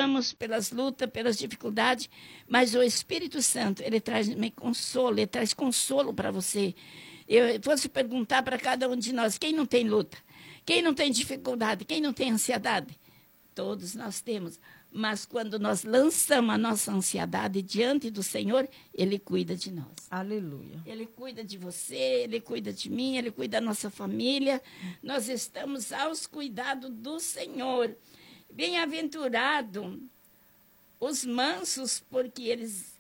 passamos pelas lutas, pelas dificuldades, mas o Espírito Santo, ele traz consolo, ele traz consolo para você. Eu fosse perguntar para cada um de nós, quem não tem luta? Quem não tem dificuldade? Quem não tem ansiedade? Todos nós temos. Mas quando nós lançamos a nossa ansiedade diante do Senhor, Ele cuida de nós. Aleluia. Ele cuida de você, Ele cuida de mim, Ele cuida da nossa família. Nós estamos aos cuidados do Senhor. Bem-aventurado os mansos, porque eles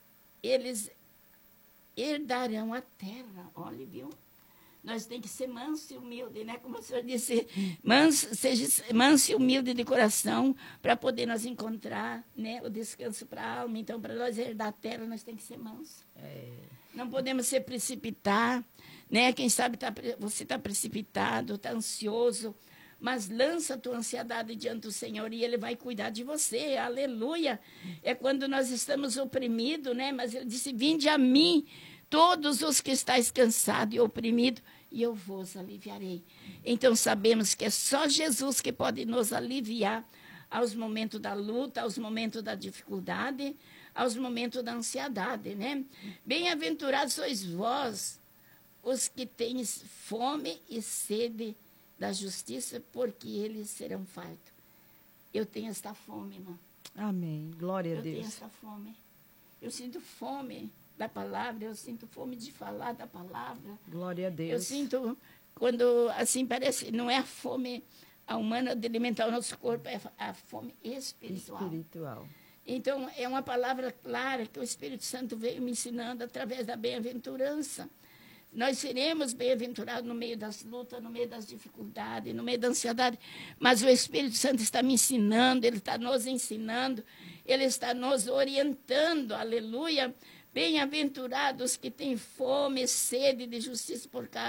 herdarão a terra. Olha, viu? Nós temos que ser manso e humilde, né? Como o senhor disse, seja manso e humilde de coração para poder nós encontrar, né, o descanso para a alma. Então, para nós herdar a terra, nós temos que ser manso. Não podemos se precipitar, né? Quem sabe você está precipitado, está ansioso, mas lança a tua ansiedade diante do Senhor e Ele vai cuidar de você. Aleluia! É quando nós estamos oprimidos, né? Mas Ele disse, vinde a mim, todos os que estáis cansados e oprimidos, e eu vos aliviarei. Então, sabemos que é só Jesus que pode nos aliviar aos momentos da luta, aos momentos da dificuldade, aos momentos da ansiedade, né? Bem-aventurados sois vós, os que teis fome e sede da justiça, porque eles serão fartos. Eu tenho esta fome, irmã. Amém. Glória a Deus. Eu tenho esta fome. Eu sinto fome da palavra, eu sinto fome de falar da palavra. Glória a Deus. Eu sinto, quando, assim, parece, não é a fome a humana de alimentar o nosso corpo, é a fome espiritual. Então, é uma palavra clara que o Espírito Santo veio me ensinando através da bem-aventurança. Nós seremos bem-aventurados no meio das lutas, no meio das dificuldades, no meio da ansiedade, mas o Espírito Santo está me ensinando, ele está nos ensinando, ele está nos orientando, aleluia. Bem-aventurados que têm fome e sede de justiça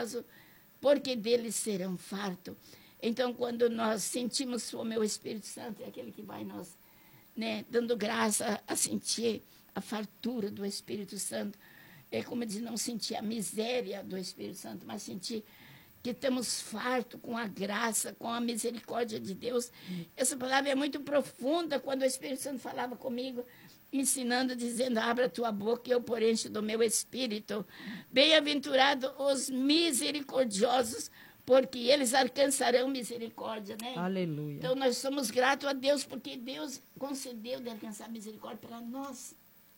porque deles serão fartos. Então, quando nós sentimos fome, o Espírito Santo é aquele que vai nos, né, dando graça a sentir a fartura do Espírito Santo. É como diz, não sentir a miséria do Espírito Santo, mas sentir que estamos fartos com a graça, com a misericórdia de Deus. Essa palavra é muito profunda. Quando o Espírito Santo falava comigo, ensinando, dizendo, abra a tua boca e eu porém do meu espírito. Bem-aventurados os misericordiosos, porque eles alcançarão misericórdia, né? Aleluia. Então, nós somos gratos a Deus, porque Deus concedeu de alcançar misericórdia para nós.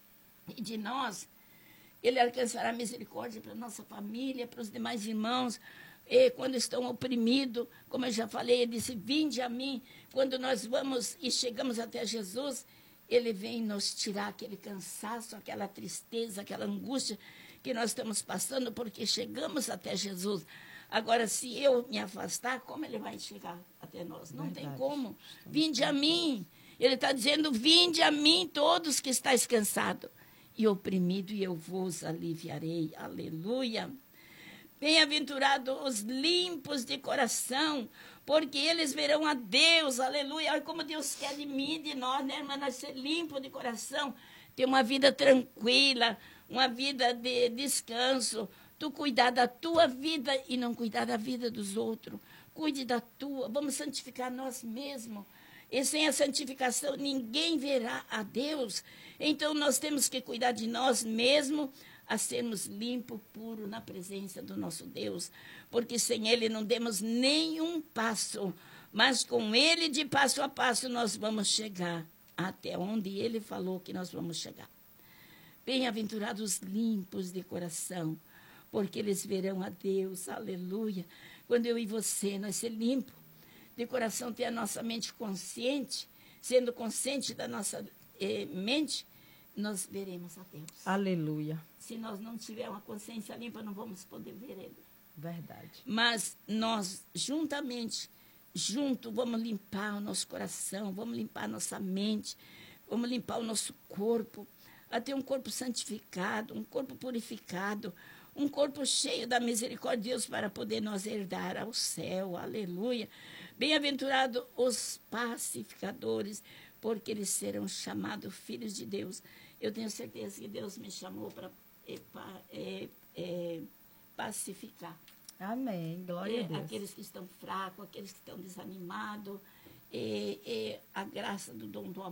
E de nós, Ele alcançará misericórdia para a nossa família, para os demais irmãos, e quando estão oprimidos, como eu já falei, Ele disse, vinde a mim. Quando nós vamos e chegamos até Jesus, Ele vem nos tirar aquele cansaço, aquela tristeza, aquela angústia que nós estamos passando, porque chegamos até Jesus. Agora, se eu me afastar, como Ele vai chegar até nós? Não tem como. Vinde a mim. Ele está dizendo, vinde a mim todos que estáis cansados e oprimido, e eu vos aliviarei. Aleluia. Bem-aventurados os limpos de coração, porque eles verão a Deus. Aleluia. Olha como Deus quer de mim e de nós, né, irmã? Nós ser limpo de coração, ter uma vida tranquila, uma vida de descanso. Tu cuidar da tua vida e não cuidar da vida dos outros. Cuide da tua. Vamos santificar nós mesmos. E sem a santificação, ninguém verá a Deus. Então, nós temos que cuidar de nós mesmos, a sermos limpos, puros na presença do nosso Deus. Porque sem Ele não demos nenhum passo. Mas com Ele, de passo a passo, nós vamos chegar até onde Ele falou que nós vamos chegar. Bem-aventurados limpos de coração, porque eles verão a Deus. Aleluia. Quando eu e você, nós ser limpos de coração, ter a nossa mente consciente, sendo consciente da nossa mente, nós veremos a Deus. Aleluia. Se nós não tivermos uma consciência limpa, não vamos poder ver Ele. Verdade. Mas nós, junto, vamos limpar o nosso coração, vamos limpar a nossa mente, vamos limpar o nosso corpo, a ter um corpo santificado, um corpo purificado, um corpo cheio da misericórdia de Deus para poder nós herdar ao céu. Aleluia. Bem-aventurados os pacificadores, porque eles serão chamados filhos de Deus. Eu tenho certeza que Deus me chamou para pacificar. Amém. Glória a Deus. Aqueles que estão fracos, aqueles que estão desanimados. A graça do dom do amor